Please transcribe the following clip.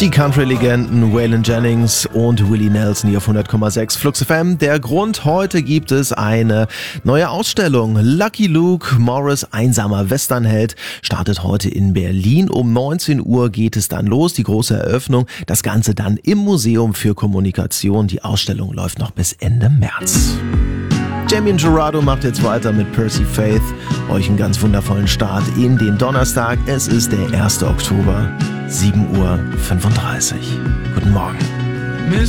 Die Country-Legenden Waylon Jennings und Willie Nelson hier auf 100,6 Flux FM. Der Grund: heute gibt es eine neue Ausstellung. Lucky Luke Morris, einsamer Westernheld, startet heute in Berlin. Um 19 Uhr geht es dann los, die große Eröffnung. Das Ganze dann im Museum für Kommunikation. Die Ausstellung läuft noch bis Ende März. Jamie Gerardo macht jetzt weiter mit Percy Faith. Euch einen ganz wundervollen Start in den Donnerstag. Es ist der 1. Oktober, 7:35 Uhr. Guten Morgen.